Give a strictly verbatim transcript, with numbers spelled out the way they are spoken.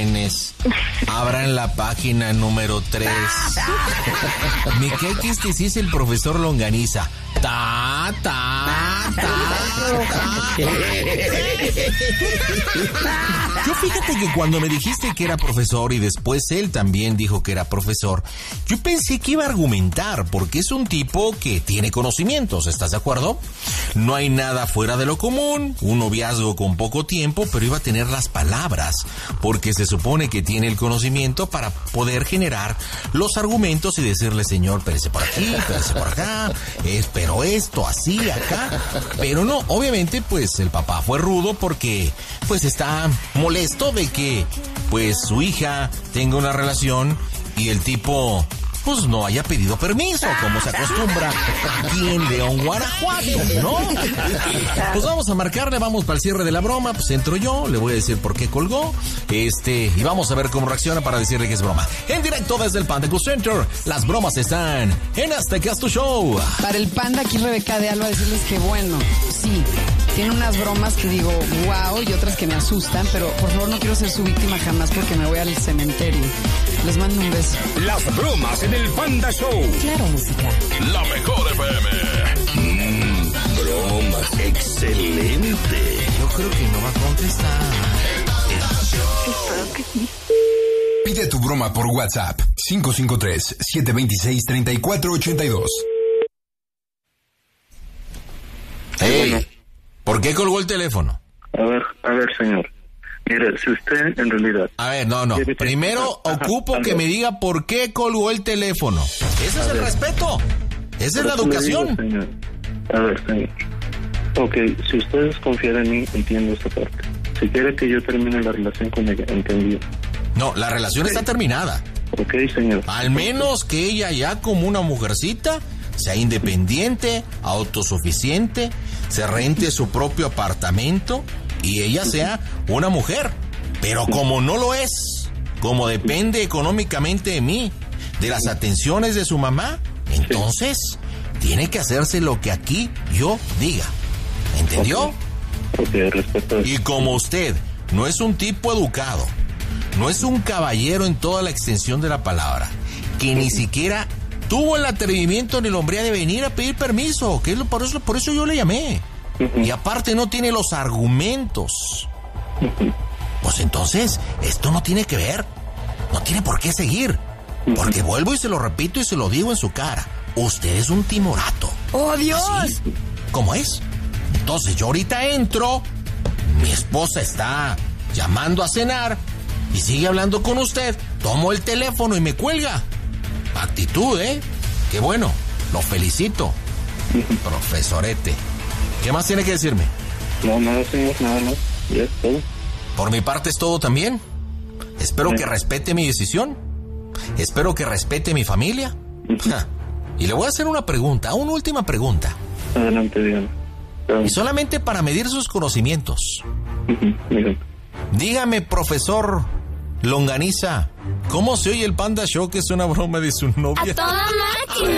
jóvenes, abran la página número tres. Me cae que este sí es el profesor Longaniza. Ta, ta, ta, ta. Yo fíjate que cuando me dijiste que era profesor y después él también dijo que era profesor, yo pensé que iba a argumentar, porque es un tipo que tiene conocimientos, ¿estás de acuerdo? No hay nada fuera de lo común, un noviazgo con poco tiempo, pero iba a tener las palabras, porque se supone que tiene el conocimiento para poder generar los argumentos y decirle, señor, espérese por aquí, espérese por acá, espero esto, así, acá. Pero no, obviamente, pues el papá fue rudo porque, pues está molesto de que, pues su hija tenga una relación y el tipo, pues no haya pedido permiso, como se acostumbra aquí en León, Guanajuato, ¿no? Pues vamos a marcarle, vamos para el cierre de la broma, pues entro yo, le voy a decir por qué colgó, este, y vamos a ver cómo reacciona para decirle que es broma. En directo desde el Panda Cool Center, las bromas están en Aztecas Tu Show. Para el Panda, aquí Rebeca de Alba, decirles que bueno, sí, tiene unas bromas que digo, wow, y otras que me asustan, pero por favor no quiero ser su víctima jamás porque me voy al cementerio. Les mando un beso. Las bromas en el Panda Show. Claro, música. La mejor F M. Mmm, bromas. Excelente. Yo creo que no va a contestar. Pide tu broma por WhatsApp. cinco cinco tres, siete dos seis, tres cuatro ocho dos. Hey, ¿por qué colgó el teléfono? A ver, a ver, señor. Mire, si usted en realidad... A ver, no, no. Primero Ajá, ocupo ajá, que me diga por qué colgó el teléfono. Ese es el respeto. Esa es la Por eso le educación. digo, señor. A ver, señor. Ok, si ustedes confían en mí, entiendo esta parte. Si quiere que yo termine la relación con ella, entendido. No, la relación está terminada. Ok, señor. Al menos que ella ya como una mujercita sea independiente, autosuficiente, se rente su propio apartamento y ella sea una mujer. Pero como no lo es, como depende económicamente de mí, de las atenciones de su mamá, entonces tiene que hacerse lo que aquí yo diga. ¿Entendió? Ok, respeto. Y como usted no es un tipo educado, no es un caballero en toda la extensión de la palabra, que ni siquiera tuvo el atrevimiento ni la hombría de venir a pedir permiso, que es lo, por eso, por eso yo le llamé. Y aparte no tiene los argumentos. Pues entonces, esto no tiene que ver. No tiene por qué seguir. Porque vuelvo y se lo repito y se lo digo en su cara. Usted es un timorato. ¡Oh, Dios! ¿Así? ¿Cómo es? Entonces yo ahorita entro, mi esposa está llamando a cenar y sigue hablando con usted, tomo el teléfono y me cuelga. Actitud, ¿eh? Qué bueno, lo felicito. Profesorete. ¿Qué más tiene que decirme? No, nada, señor, nada más. Ya es todo. Por mi parte es todo también. Espero que respete mi decisión. Espero que respete mi familia. Ja. Y le voy a hacer una pregunta, una última pregunta. Adelante, dígame. Y solamente para medir sus conocimientos. Dígame. Dígame, profesor Longaniza, ¿cómo se oye el Panda Show, que es una broma de su novia? ¡A toda máquina!